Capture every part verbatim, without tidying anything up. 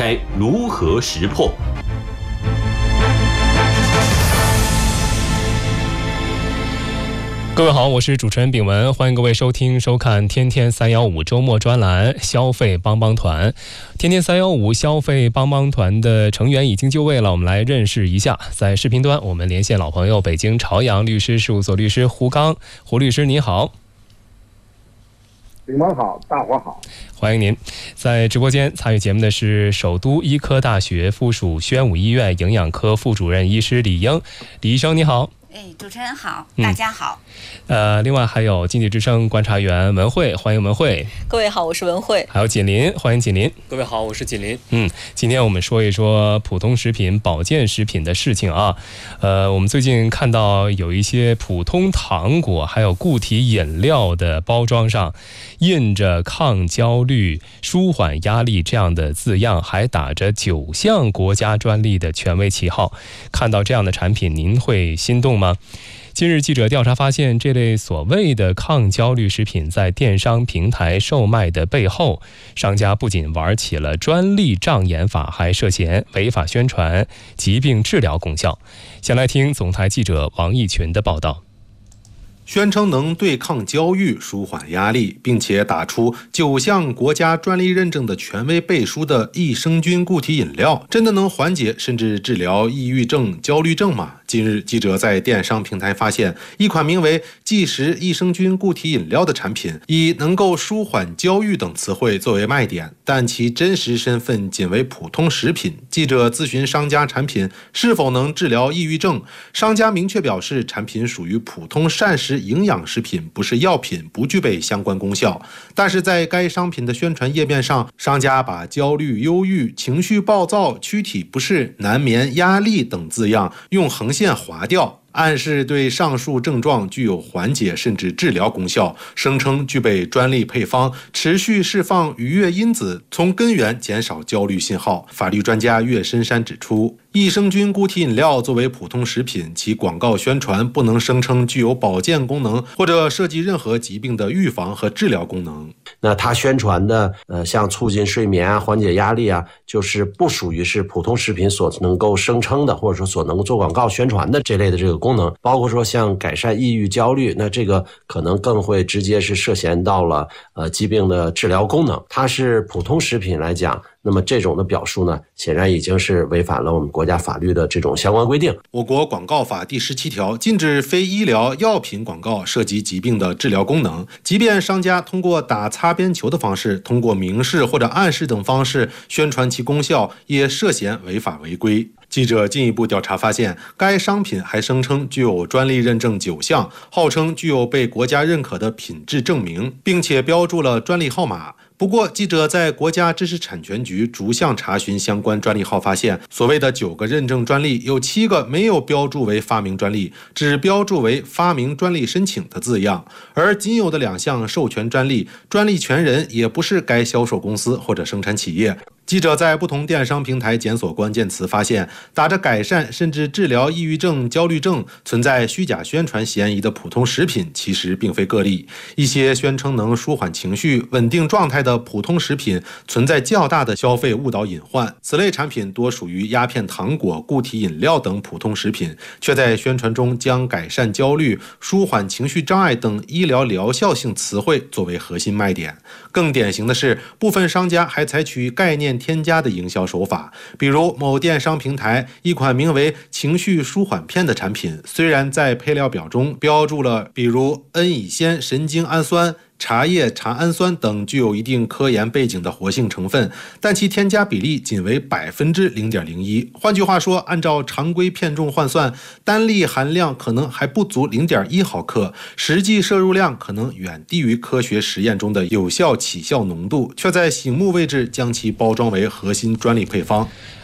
该如何识破？ 各位好，我是主持人炳文，欢迎各位收听收看天天三幺五周末专栏消费帮帮团。天天三幺五消费帮帮团的成员已经就位了，我们来认识一下。在视频端我们连线老朋友北京朝阳律师事务所律师胡刚。胡律师你好。 炳文好，大伙好， 欢迎您。在直播间参与节目的是首都医科大学附属宣武医院营养科副主任医师李英。李医生你好。 哎，主持人好，大家好。 嗯、呃，另外还有经济之声观察员文慧，欢迎文慧。 各位好，我是文慧。 还有锦麟，欢迎锦麟。 各位好，我是锦麟。 嗯，今天我们说一说普通食品、保健食品的事情啊。呃，我们最近看到有一些普通糖果还有固体饮料的包装上印着抗焦虑、舒缓压力这样的字样，还打着九项国家专利的权威旗号。看到这样的产品，您会心动吗？近日记者调查发现，这类所谓的抗焦虑食品在电商平台售卖的背后，商家不仅玩起了专利障眼法，还涉嫌违法宣传疾病治疗功效。先来听总台记者王义群的报道。 宣称能对抗焦虑、舒缓压力，并且打出九项国家专利认证的权威背书的益生菌固体饮料，真的能缓解甚至治疗抑郁症、焦虑症吗？近日，记者在电商平台发现，一款名为即食益生菌固体饮料的产品，以能够舒缓焦虑等词汇作为卖点，但其真实身份仅为普通食品。记者咨询商家产品是否能治疗抑郁症，商家明确表示，产品属于普通膳食营养食品，不是药品，不具备相关功效。但是在该商品的宣传页面上，商家把焦虑、忧郁、情绪暴躁、躯体不适、难眠、压力等字样用横线划掉，暗示对上述症状具有缓解甚至治疗功效，声称具备专利配方，持续释放愉悦因子，从根源减少焦虑信号。法律专家岳深山指出，益生菌固体饮料作为普通食品，其广告宣传不能声称具有保健功能或者涉及任何疾病的预防和治疗功能。 那它宣传的呃，像促进睡眠啊、缓解压力啊，就是不属于是普通食品所能够声称的，或者说所能够做广告宣传的这类的这个功能。包括说像改善抑郁、焦虑，那这个可能更会直接是涉嫌到了呃疾病的治疗功能。它是普通食品来讲，那么这种的表述呢，显然已经是违反了我们国家法律的这种相关规定。 我国广告法第十七条禁止非医疗药品广告涉及疾病的治疗功能，即便商家通过打擦边球的方式，通过明示或者暗示等方式宣传其功效，也涉嫌违法违规。记者进一步调查发现，该商品还声称具有专利认证九项，号称具有被国家认可的品质证明，并且标注了专利号码。不过，记者在国家知识产权局逐项查询相关专利号，发现所谓的九个认证专利，有七个没有标注为发明专利，只标注为发明专利申请的字样，而仅有的两项授权专利，专利权人也不是该销售公司或者生产企业。记者在不同电商平台检索关键词，发现打着改善甚至治疗抑郁症、焦虑症、存在虚假宣传嫌疑的普通食品其实并非个例。一些宣称能舒缓情绪、稳定状态的普通食品存在较大的消费误导隐患，此类产品多属于鸦片糖果、固体饮料等普通食品，却在宣传中将改善焦虑、舒缓情绪障碍等医疗疗效性词汇作为核心卖点。更典型的是，部分商家还采取概念添加的营销手法，比如某电商平台一款名为情绪舒缓片的产品，虽然在配料表中标注了比如恩乙酰神经氨酸、茶叶茶氨酸等具有一定科研背景的活性成分，但其添加比例仅为百分之零点零一。换句话说，按照常规片重换算，单粒含量可能还不足零点一毫克，实际摄入量可能远低于科学实验中的有效起效浓度，却在醒目位置将其包装为核心专利配方。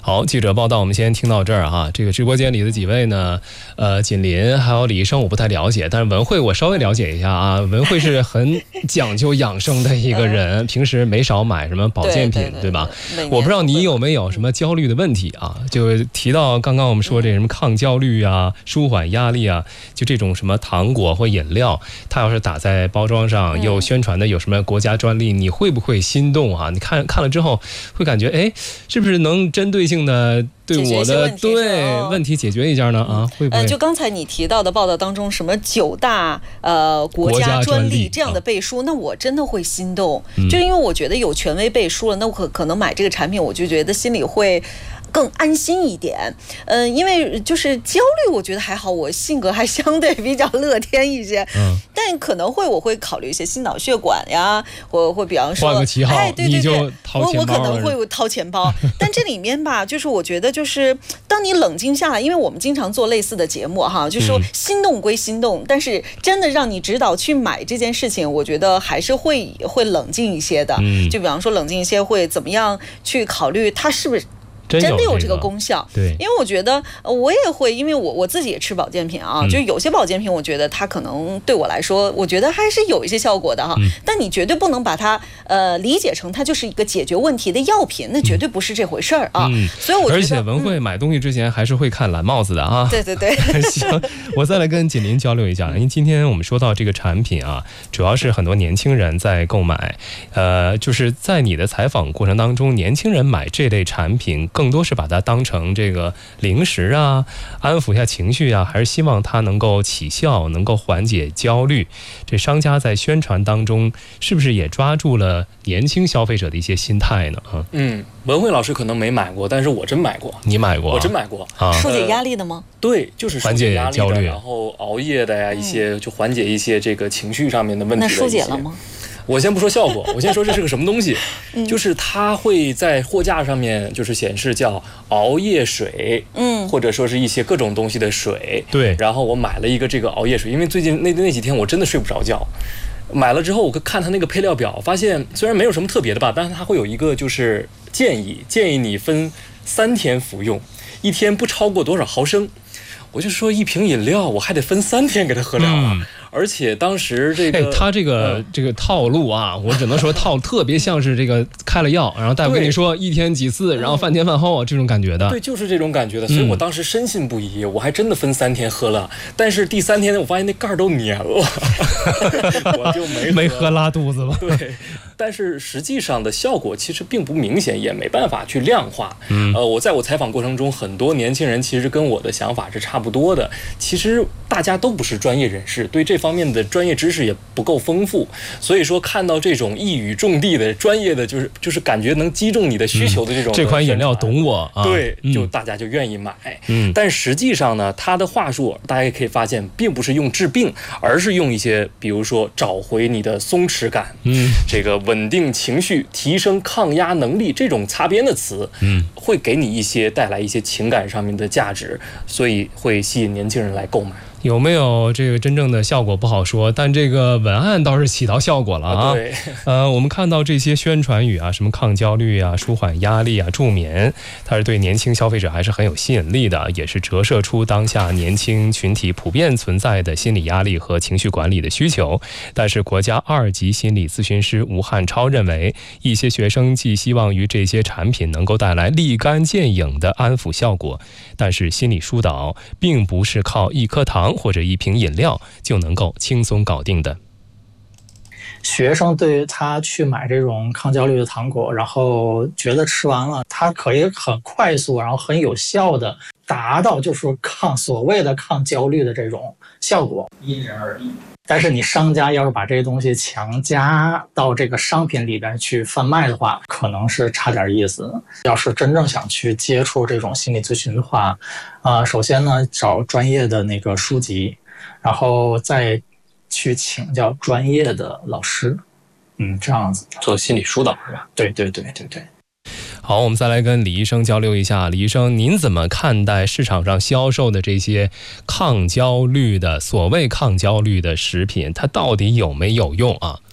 好，记者报道，我们先听到这儿哈。这个直播间里的几位呢，呃，锦麟还有李医生我不太了解，但是文慧我稍微了解一下啊。文慧是很讲究养生的一个人，平时没少买什么保健品， 对, 对, 对, 对吧？我不知道你有没有什么焦虑的问题啊？就提到刚刚我们说这什么抗焦虑啊、舒缓压力啊，就这种什么糖果或饮料，它要是打在包装上又宣传的有什么国家专利，你会不会心动啊？你看看了之后会感觉，哎，是不是能针对性的对我的问题对、哦、问题解决一下呢？啊，会不会？ 呃，就刚才你提到的报道当中，什么九大呃国家专利这样的背书，那我真的会心动，嗯、就因为我觉得有权威背书了，那我可可能买这个产品，我就觉得心里会更安心一点。嗯、呃，因为就是焦虑，我觉得还好，我性格还相对比较乐天一些。嗯，但可能会我会考虑一些心脑血管呀，或或比方说换个旗号， 哎，对对对， 你就掏钱包了， 我我可能会掏钱包。但这里面吧，就是我觉得就是当你冷静下来，因为我们经常做类似的节目哈，就说心动归心动，嗯、但是真的让你指导去买这件事情，我觉得还是会会冷静一些的。嗯，就比方说冷静一些，会怎么样去考虑它是不是真的有这个功效。 对， 因为我觉得我也会，因为我我自己也吃保健品啊，嗯、就有些保健品我觉得它可能对我来说，我觉得还是有一些效果的哈。嗯、但你绝对不能把它呃理解成它就是一个解决问题的药品，那绝对不是这回事儿啊。嗯、所以我觉得， 而且文慧买东西之前还是会看蓝帽子的啊。 对对对。 行，我再来跟锦麟交流一下，因为今天我们说到这个产品啊，主要是很多年轻人在购买，呃，就是在你的采访过程当中，年轻人买这类产品更多是把它当成这个零食啊，安抚一下情绪啊，还是希望它能够起效，能够缓解焦虑？这商家在宣传当中是不是也抓住了年轻消费者的一些心态呢？啊， 嗯，文慧老师可能没买过，但是我真买过。 你买过？ 我真买过啊。 疏解压力的吗？ 对，就是缓解压力的， 然后熬夜的呀，一些就缓解一些这个情绪上面的问题的。 那疏解了吗？ 我先不说效果，我先说这是个什么东西，嗯、就是它会在货架上面就是显示叫熬夜水，嗯，或者说是一些各种东西的水， 对。 然后我买了一个这个熬夜水，因为最近那那几天我真的睡不着觉，买了之后我看它那个配料表，发现虽然没有什么特别的吧，但是它会有一个就是建议，建议你分三天服用，一天不超过多少毫升。我就说一瓶饮料我还得分三天给它喝了啊。嗯，而且当时这个， 哎，他这个、嗯、这个套路啊，我只能说套特别像是这个开了药，然后大夫跟你说一天几次，然后饭前饭后啊这种感觉的。 对，就是这种感觉的，所以我当时深信不疑，我还真的分三天喝了，但是第三天呢，我发现那盖都粘了，我就没喝没喝拉肚子吧？ 对，但是实际上的效果其实并不明显，也没办法去量化。嗯，呃，我在我采访过程中，很多年轻人其实跟我的想法是差不多的，其实大家都不是专业人士，对这方面的专业知识也不够丰富，所以说看到这种一语中的的专业的，就是就是感觉能击中你的需求的这种、 嗯、这款饮料懂我啊， 对，就大家就愿意买。嗯，但实际上呢，它的话术大家也可以发现，并不是用治病，而是用一些比如说找回你的松弛感，嗯，这个稳定情绪、提升抗压能力这种擦边的词，嗯，会给你一些带来一些情感上面的价值，所以会吸引年轻人来购买。 有没有这个真正的效果不好说，但这个文案倒是起到效果了啊。 对， 呃，我们看到这些宣传语啊，什么抗焦虑啊、舒缓压力啊、助眠，它是对年轻消费者还是很有吸引力的，也是折射出当下年轻群体普遍存在的心理压力和情绪管理的需求。但是国家二级心理咨询师吴汉超认为，一些学生寄希望于这些产品能够带来立竿见影的安抚效果，但是心理疏导并不是靠一颗糖或者一瓶饮料就能够轻松搞定的。 学生对于他去买这种抗焦虑的糖果，然后觉得吃完了他可以很快速然后很有效的达到就是抗所谓的抗焦虑的这种效果，因人而异。但是你商家要是把这些东西强加到这个商品里边去贩卖的话，可能是差点意思。要是真正想去接触这种心理咨询的话，呃，首先呢找专业的那个书籍，然后再去请教专业的老师，嗯，这样子做心理疏导是吧？ 对对对对对。 好，我们再来跟李医生交流一下。李医生，您怎么看待市场上销售的这些抗焦虑的所谓抗焦虑的食品，它到底有没有用啊？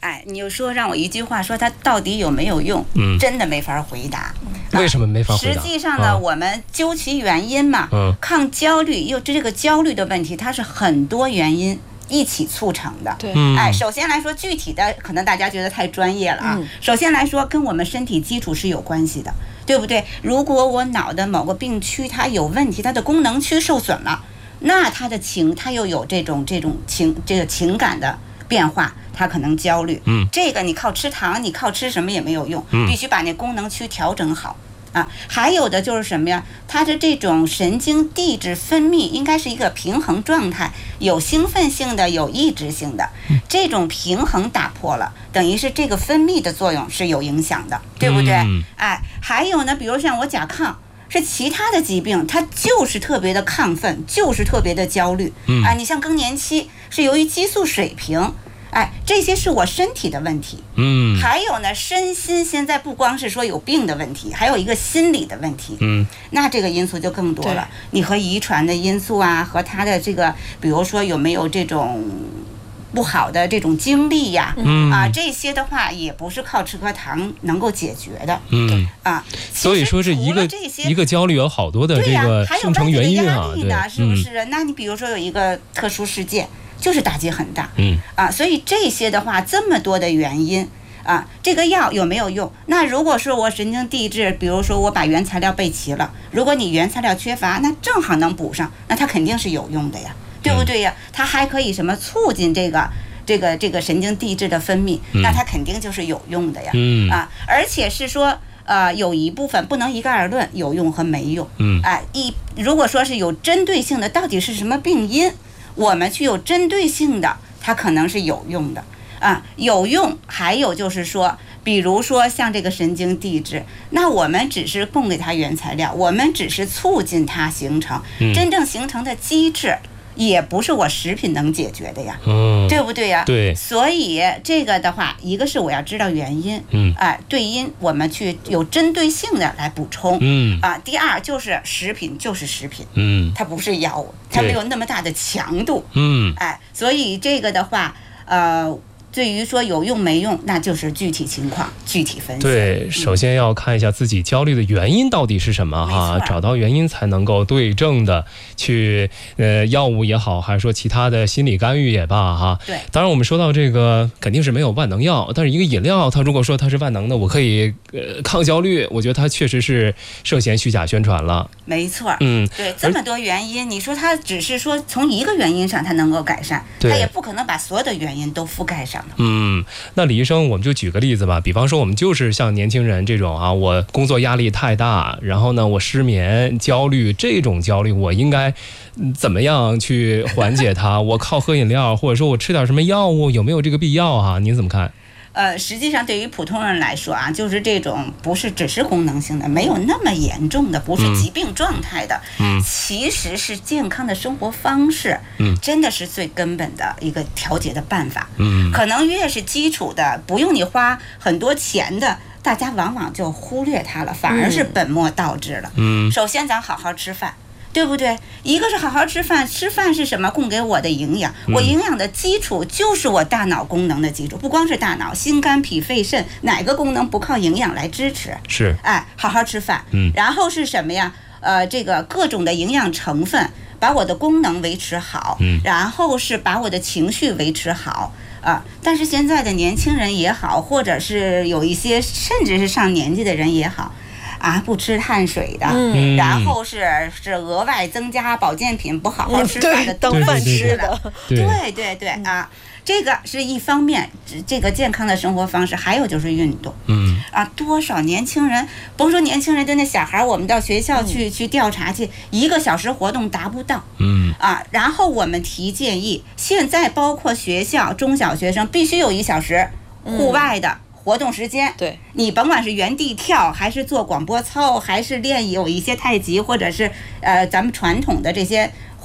哎，你就说让我一句话说它到底有没有用，嗯，真的没法回答。 为什么没法回答？ 实际上呢，啊、我们究其原因嘛，嗯，抗焦虑又这个焦虑的问题，它是很多原因一起促成的。 对， 哎，首先来说，具体的可能大家觉得太专业了啊。嗯、首先来说，跟我们身体基础是有关系的，对不对？如果我脑的某个病区它有问题，它的功能区受损了，那它的情，它又有这种这种情这个情感的变化。他可能焦虑，嗯，这个你靠吃糖，你靠吃什么也没有用，嗯，必须把那功能区调整好啊。还有的就是什么呀？他的这种神经递质分泌应该是一个平衡状态，有兴奋性的，有抑制性的，这种平衡打破了，等于是这个分泌的作用是有影响的，对不对？嗯、哎，还有呢，比如像我甲亢。是其他的疾病，它就是特别的亢奋，就是特别的焦虑。嗯，啊，你像更年期是由于激素水平，哎，这些是我身体的问题。嗯，还有呢，身心现在不光是说有病的问题，还有一个心理的问题。嗯，那这个因素就更多了。你和遗传的因素啊，和他的这个，比如说有没有这种不好的这种经历呀、啊，嗯啊，这些的话也不是靠吃颗糖能够解决的，嗯啊， 所以说是一个一个焦虑有好多的这个生成原因啊， 对，是不是？嗯、那你比如说有一个特殊事件，就是打击很大，嗯啊，所以这些的话这么多的原因啊，这个药有没有用？那如果说我神经递质，比如说我把原材料备齐了，如果你原材料缺乏，那正好能补上，那它肯定是有用的呀。对不对呀？它还可以什么促进这个这个这个神经递质的分泌，嗯、那它肯定就是有用的呀。嗯啊，而且是说呃有一部分不能一概而论，有用和没用。嗯，哎、啊，一如果说是有针对性的，到底是什么病因，我们去有针对性的，它可能是有用的啊，有用。还有就是说，比如说像这个神经递质，那我们只是供给它原材料，我们只是促进它形成，嗯、真正形成的机制。也不是我食品能解决的呀，嗯，对不对呀？ 对， 所以这个的话，一个是我要知道原因，嗯，哎、呃，对因我们去有针对性的来补充，嗯啊，第二就是食品就是食品，嗯，它不是药物，它没有那么大的强度，嗯，哎，所以这个的话，呃。对于说有用没用，那就是具体情况具体分析。 对，首先要看一下自己焦虑的原因到底是什么哈，找到原因才能够对症的去呃药物也好，还是说其他的心理干预也罢哈。 对， 当然我们说到这个肯定是没有万能药，但是一个饮料它如果说它是万能的，我可以呃抗焦虑，我觉得它确实是涉嫌虚假宣传了。 没错，嗯，对，这么多原因，你说它只是说从一个原因上它能够改善，它也不可能把所有的原因都覆盖上。 嗯，那李医生，我们就举个例子吧，比方说我们就是像年轻人这种啊，我工作压力太大，然后呢我失眠、焦虑，这种焦虑我应该怎么样去缓解它？我靠喝饮料，或者说我吃点什么药物，有没有这个必要啊？您怎么看？ 呃，实际上对于普通人来说啊，就是这种不是只是功能性的，没有那么严重的，不是疾病状态的，嗯，其实是健康的生活方式，嗯，真的是最根本的一个调节的办法，嗯，可能越是基础的，不用你花很多钱的，大家往往就忽略它了，反而是本末倒置了，嗯，首先咱好好吃饭。对不对？一个是好好吃饭，吃饭是什么？供给我的营养，我营养的基础就是我大脑功能的基础，不光是大脑，心肝脾肺肾哪个功能不靠营养来支持？ 是， 哎，好好吃饭，嗯，然后是什么呀？呃，这个各种的营养成分，把我的功能维持好，嗯，然后是把我的情绪维持好。啊，但是现在的年轻人也好，或者是有一些甚至是上年纪的人也好。啊，不吃碳水的，嗯，然后是是额外增加保健品，不好好吃饭的， 当饭吃的， 对对对对啊，这个是一方面，这个健康的生活方式，还有就是运动，嗯啊，多少年轻人，甭说年轻人，就那小孩，我们到学校去、嗯、去调查去，一个小时活动达不到，嗯啊，然后我们提建议，现在包括学校中小学生必须有一小时户外的。嗯活动时间， 对， 你甭管是原地跳，还是做广播操，还是练有一些太极，或者是呃咱们传统的这些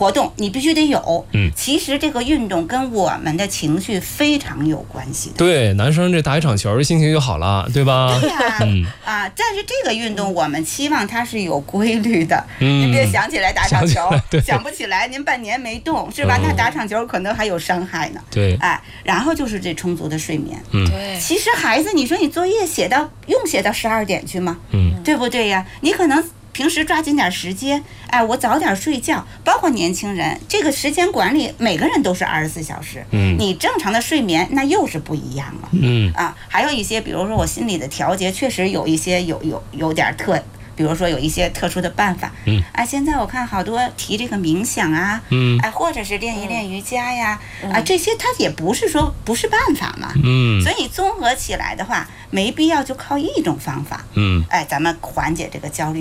活动你必须得有。 嗯， 其实这个运动跟我们的情绪非常有关系的。 对，男生这打一场球心情就好了，对吧？ 对呀、啊， 嗯啊，但是这个运动我们期望它是有规律的。 嗯， 您别想起来打场球， 想, 想不起来，您半年没动是吧？嗯、那打场球可能还有伤害呢。 对， 哎，然后就是这充足的睡眠。 嗯， 对。 其实孩子，你说你作业写到用写到十二点去吗？ 嗯， 对不对呀？你可能平时抓紧点时间，哎，我早点睡觉。包括年轻人，这个时间管理，每个人都是二十四小时。 嗯， 你正常的睡眠那又是不一样了。 嗯啊，还有一些，比如说我心理的调节，确实有一些有有有点特。比如说有一些特殊的办法， 嗯， 啊，现在我看好多提这个冥想啊， 嗯， 哎，或者是练一练瑜伽呀，嗯、啊，这些它也不是说不是办法嘛， 嗯， 所以综合起来的话，没必要就靠一种方法， 嗯， 哎，咱们缓解这个焦虑。